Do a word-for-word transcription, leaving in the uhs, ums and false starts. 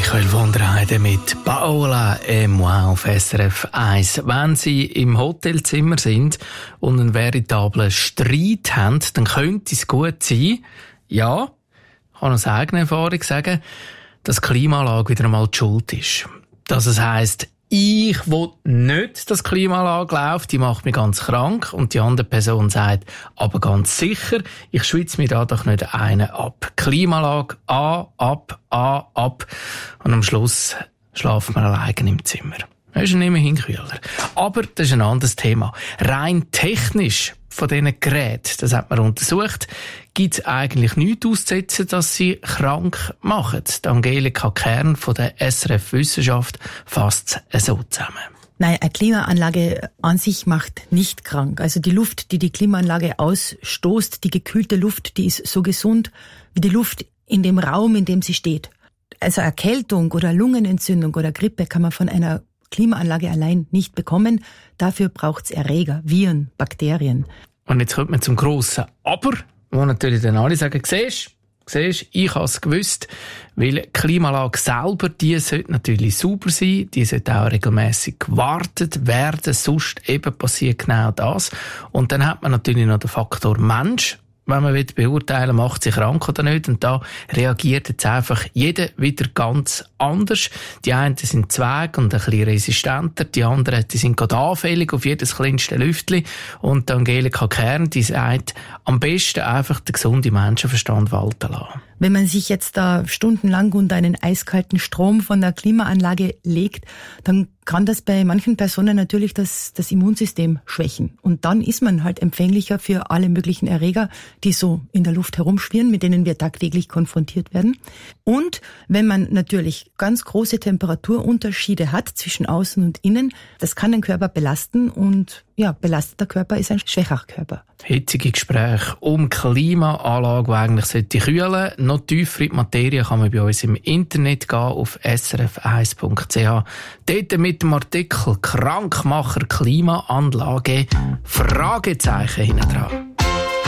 Michael von der Heide mit Paola et moi auf S R F eins. Wenn Sie im Hotelzimmer sind und einen veritablen Streit haben, dann könnte es gut sein, ja, ich kann aus eigener Erfahrung sagen, dass die Klimaanlage wieder einmal die Schuld ist. Dass es heisst, ich will nicht, dass die Klimaanlage läuft, die macht mich ganz krank. Und die andere Person sagt, aber ganz sicher, ich schwitze mir da doch nicht einen ab. Klimaanlage an, ab, an, ab. Und am Schluss schlafen wir alleine im Zimmer. Das ist immerhin kühler. Aber das ist ein anderes Thema. Rein technisch von diesen Geräten, das hat man untersucht, gibt es eigentlich nichts auszusetzen, dass sie krank machen. Die Angelika Kern von der S R F Wissenschaft fasst es so zusammen. Nein, eine Klimaanlage an sich macht nicht krank. Also die Luft, die die Klimaanlage ausstoßt, die gekühlte Luft, die ist so gesund wie die Luft in dem Raum, in dem sie steht. Also Erkältung oder Lungenentzündung oder Grippe kann man von einer Klimaanlage allein nicht bekommen. Dafür braucht es Erreger, Viren, Bakterien. Und jetzt kommt man zum grossen Aber, wo natürlich dann alle sagen, siehst Siehst, ich habe es gewusst, weil die Klimaanlage selber, die sollte natürlich sauber sein, die sollte auch regelmässig gewartet werden, sonst eben passiert genau das. Und dann hat man natürlich noch den Faktor Mensch, wenn man beurteilen will, macht sie krank oder nicht. Und da reagiert jetzt einfach jeder wieder ganz anders. Die einen sind zweig und ein bisschen resistenter, die anderen die sind gerade anfällig auf jedes kleinste Lüftchen. Und Angelika Kern, die sagt, am besten einfach den gesunden Menschenverstand walten lassen. Wenn man sich jetzt da stundenlang unter einen eiskalten Strom von der Klimaanlage legt, dann kann das bei manchen Personen natürlich das, das Immunsystem schwächen. Und dann ist man halt empfänglicher für alle möglichen Erreger, die so in der Luft herumschwirren, mit denen wir tagtäglich konfrontiert werden. Und wenn man natürlich ganz große Temperaturunterschiede hat zwischen außen und innen, das kann den Körper belasten und ja, belasteter Körper ist ein schwächerer Körper. Hitzige Gespräche um Klimaanlage, die eigentlich sollte kühlen. Noch tiefer in die Materie kann man bei uns im Internet gehen, auf s r f eins punkt c h. Dort mit dem Artikel Krankmacher Klimaanlage Fragezeichen hinten dran.